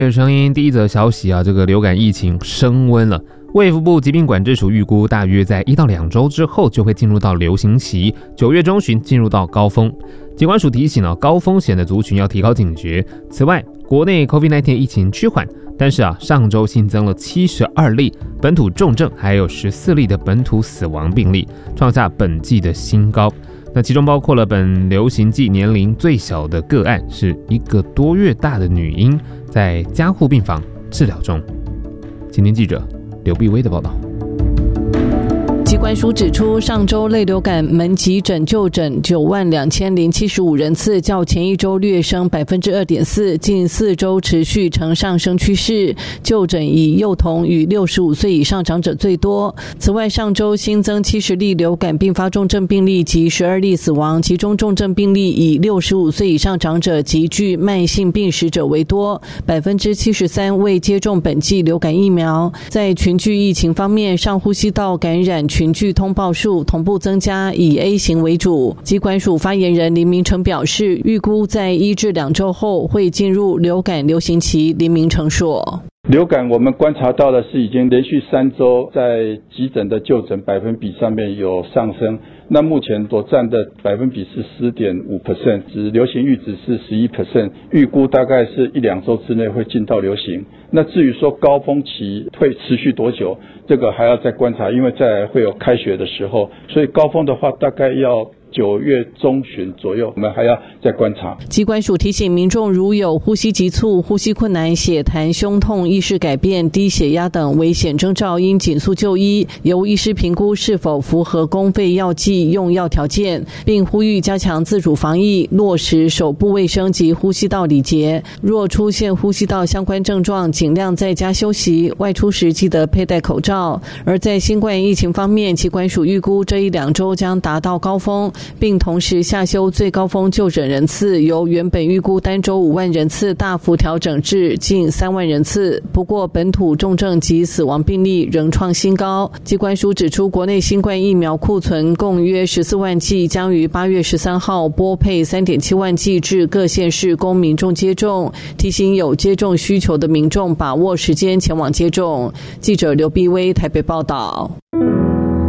有声音第一则消息啊，这个流感疫情升温了。卫福部疾病管制署预估，大约在1到2周之后就会进入到流行期，9月中旬进入到高峰。疾管署提醒高风险的族群要提高警觉。此外，国内 COVID-19 疫情趋缓，但是上周新增了72例本土重症，还有14例的本土死亡病例，创下本季的新高。那其中包括了本流行季年龄最小的个案，是1个多月大的女婴，在加护病房治疗中。今天记者刘碧薇的报道。 疾管署指出，上周类流感门急诊就诊92075人次，较前一周略升 2.4%， 近4周持续呈上升趋势。就诊以幼童与65岁以上长者最多。此外，上周新增70例流感并发重症病例及12例死亡，其中重症病例以65岁以上长者及具慢性病史者为多， 73% 未接种本季流感疫苗。在群聚疫情方面，上呼吸道感染群聚通报数同步增加，以 A 型为主。疾管署发言人林明成表示，预估在1至2周后会进入流感流行期。林明成说， 流感我们观察到的是已经连续3周在急诊的就诊百分比上面有上升，那目前所占的百分比是 10.5%， 指流行阈值是 11%， 预估大概是1-2周之内会进到流行。那至于说高峰期会持续多久，这个还要再观察，因为再来会有开学的时候，所以高峰的话大概要9月中旬左右，我们还要再观察。 疾管署提醒民众，如有呼吸急促、呼吸困难、血痰、胸痛、意识改变、低血压等危险征兆，应紧速就医，由医师评估是否符合公费药剂用药条件，并呼吁加强自主防疫，落实手部卫生及呼吸道礼节。若出现呼吸道相关症状，尽量在家休息，外出时记得佩戴口罩。而在新冠疫情方面，疾管署预估这1-2周将达到高峰，并同时下修最高峰就诊人次，由原本预估单周5万人次大幅调整至近3万人次。不过，本土重症及死亡病例仍创新高。疾管署指出，国内新冠疫苗库存共约14万剂，将于8月13号拨配3.7万剂至各县市供民众接种，提醒有接种需求的民众把握时间前往接种。记者刘碧薇台北报道。